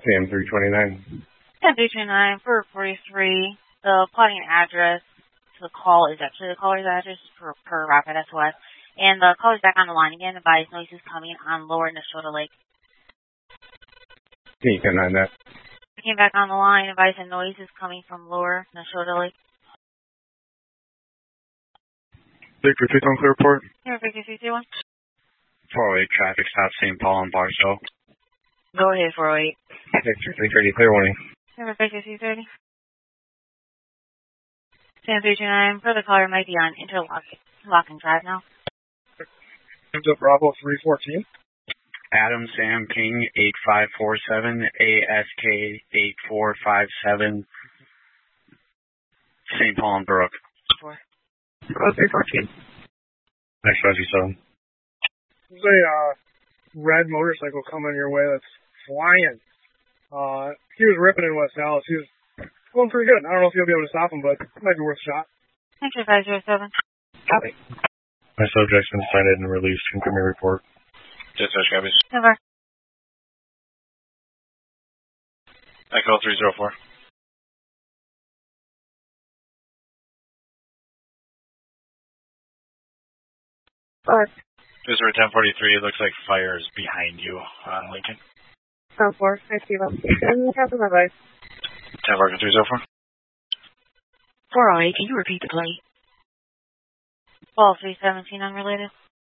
Sam 329. 10-329 for 43. The plotting address to the call is actually the caller's address per Rapid SOS. And the caller's back on the line again. Advise noises coming on lower Neshota Lake. Can you confirm that? I came back on the line. Advise the noise is coming from lower Neshota Lake. Victor 2 on clear report. Here, Victor 331. 408 traffic stop St. Paul and Barstow. Go ahead, 408. Victor 330, clear warning. Here, Victor 330. Sam 329 for the caller might be on interlocking drive now. Bravo 314. Adam Sam King 8547 ASK 8457 St. Paul and Brook. 4. Bravo 314. Next Rosie 7. There's a red motorcycle coming your way that's flying. He was ripping in West Dallas. He was going pretty good. I don't know if you'll be able to stop him, but it might be worth a shot. Thank you, 507. Copy. My subject's been cited and released. Confirm your report. Dispatch copies. Over. Echo 304. Visitor 1043, it looks like fire is behind you on Lincoln. 4, I see that. Cancel my voice. 104304. 408, can you repeat the plate? Ball 317 unrelated.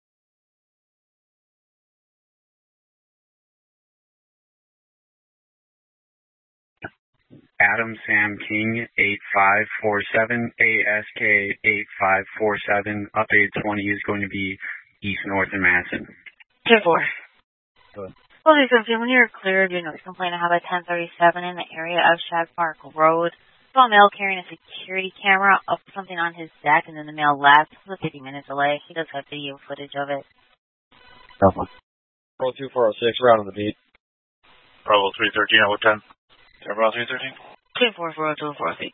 Adam Sam King 8547 ASK 8547 up 820 is going to be east north in Madison. 2-4. Good. Well, 317, when you're cleared, your noise complaint, I have a 1037 in the area of Shag Park Road. Saw a male carrying a security camera up something on his deck, and then the male left. It was a 50-minute delay. He does have video footage of it. Bravo. Bravo 2406, round on the beat. Bravo 313, out 10. Bravo 313. 2440246.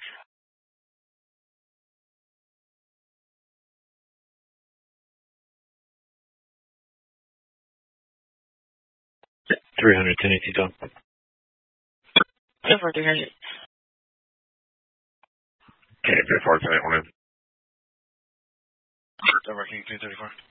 $300, 1080 done. 24300. Okay, 34, 1081. Denver King 234.